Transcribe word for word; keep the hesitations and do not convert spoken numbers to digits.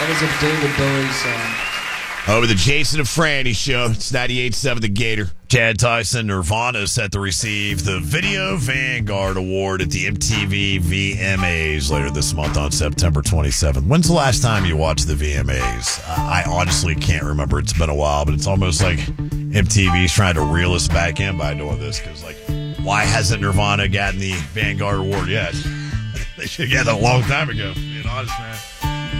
That is a David Bowie song. Over the Jason and Franny show. It's ninety-eight point seven The Gator. Chad Tyson, Nirvana is set to receive the Video Vanguard Award at the M T V V M As later this month on September twenty-seventh. When's the last time you watched the V M As? I honestly can't remember. It's been a while, but it's almost like M T V's trying to reel us back in by doing this because, like, why hasn't Nirvana gotten the Vanguard Award yet? They should have got it a long time ago, being honest, man.